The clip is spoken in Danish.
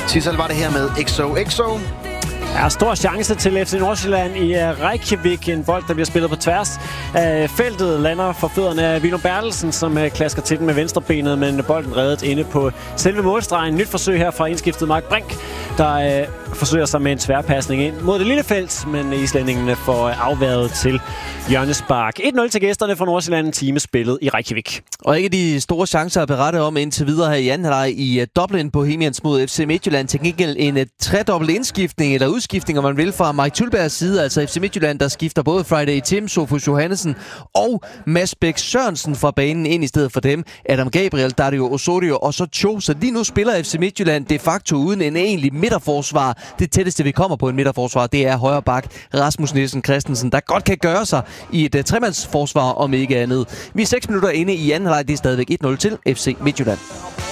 Tissel var det her med XOXO. Ja, stor chance til FC Nordsjælland i Reykjavik. En bold, der bliver spillet på tværs af feltet, lander for fødderne af Vino Bertelsen, som klasker til den med venstrebenet, men bolden reddet inde på selve målstregen. Nyt forsøg her fra indskiftet Mark Brink, der forsøger sig med en tværpasning ind mod det lille felt, men islændingene får afværet til hjørnespark. 1-0 til gæsterne fra Nordsjælland, en time spillet i Reykjavik. Og ikke de store chancer at berette om indtil videre her i anden halvleg i Dublin Bohemians mod FC Midtjylland. Til gengæld en tredobbelt indskiftning eller udskiftning, om man vil, fra Mike Tylbergs side. Altså FC Midtjylland, der skifter både Friday Tim, Sofus Johannesen og Mads Bæk Sørensen fra banen ind i stedet for dem. Adam Gabriel, Dario Osorio og så Cho. Så lige nu spiller FC Midtjylland de facto uden en egentlig midterforsvar. Det tætteste, vi kommer på en midterforsvar, det er højre bak Rasmus Nielsen Christensen, der godt kan gøre sig i et tremandsforsvar, om ikke andet. Vi er 6 minutter inde i anden halvleg. Det er stadigvæk 1-0 til FC Midtjylland.